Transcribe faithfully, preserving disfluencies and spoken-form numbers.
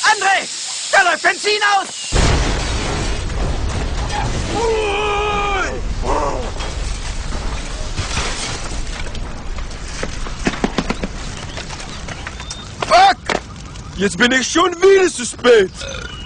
André, da läuft Benzin aus! Fuck! Jetzt bin ich schon wieder zu spät.